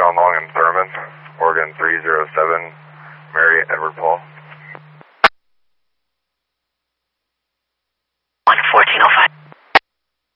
John Long and Thurman, Oregon 307, Mary Edward Paul.